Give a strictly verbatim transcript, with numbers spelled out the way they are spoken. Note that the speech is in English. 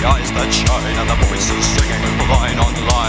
eyes that shine and the voices singing line on line.